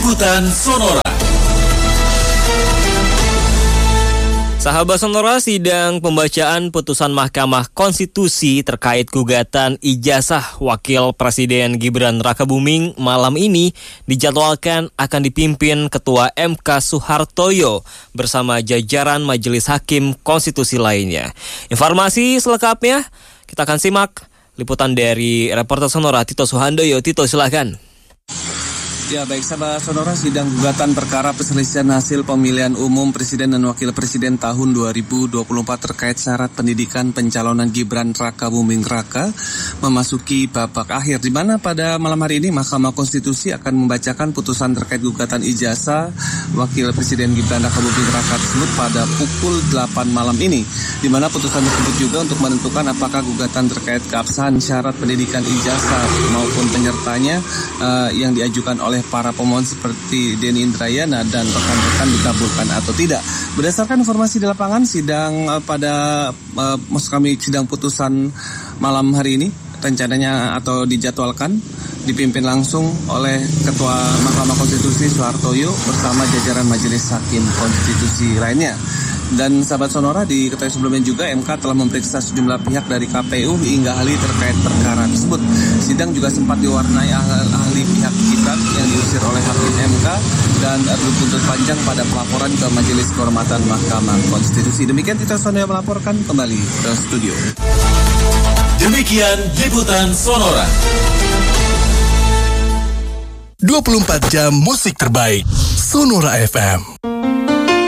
Liputan Sonora. Sahabat Sonora, sidang pembacaan putusan Mahkamah Konstitusi terkait gugatan ijazah Wakil Presiden Gibran Rakabuming malam ini dijadwalkan akan dipimpin Ketua MK Soehartoyo bersama jajaran Majelis Hakim Konstitusi lainnya. Informasi selengkapnya kita akan simak liputan dari reporter Sonora Tito Suhandoyo. Tito, silakan. Ya, baik sahabat Sonora, sidang gugatan perkara perselisihan hasil pemilihan umum Presiden dan Wakil Presiden tahun 2024 terkait syarat pendidikan pencalonan Gibran Rakabuming Raka memasuki babak akhir, di mana pada malam hari ini Mahkamah Konstitusi akan membacakan putusan terkait gugatan ijazah Wakil Presiden Gibran Rakabuming Raka tersebut pada pukul 8 malam ini, di mana putusan tersebut juga untuk menentukan apakah gugatan terkait keabsahan syarat pendidikan ijazah maupun penyertanya yang diajukan oleh para pemohon seperti Denny Indrayana dan rekan-rekan dikabulkan atau tidak. Berdasarkan informasi di lapangan, sidang sidang putusan malam hari ini rencananya atau dijadwalkan dipimpin langsung oleh Ketua Mahkamah Konstitusi Soehartoyo bersama jajaran Majelis Hakim Konstitusi lainnya. Dan sahabat Sonora, diketahui sebelumnya juga MK telah memeriksa sejumlah pihak dari KPU hingga ahli terkait perkara tersebut. Sidang juga sempat diwarnai ahli pihak Gibran yang diusir oleh Hakim MK dan berbuntut panjang pada pelaporan ke Majelis Kehormatan Mahkamah Konstitusi. Demikian Tito Sonora melaporkan, kembali ke studio. Demikian liputan Sonora. 24 jam musik terbaik Sonora FM.